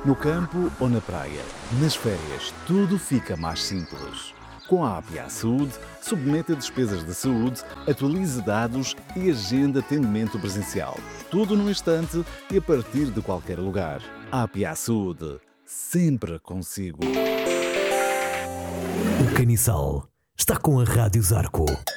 No campo ou na praia, nas férias, tudo fica mais simples. Com a APA Saúde, submeta despesas de saúde, atualize dados e agenda atendimento presencial. Tudo num instante e a partir de qualquer lugar. APA Saúde, sempre consigo. O Caniçal está com a Rádio Zarco.